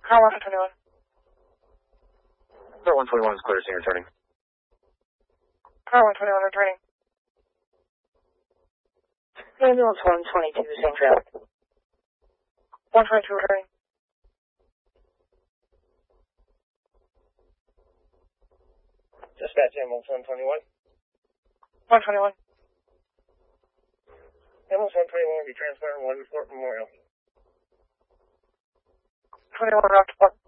Car 121. Car 121 is clear, senior returning. Car 121 returning. Ambulance 122, same traffic. 122 returning. Dispatch ambulance 121. 121. Ambulance 121 will be transferred to Fort Memorial. 21 route to Fort.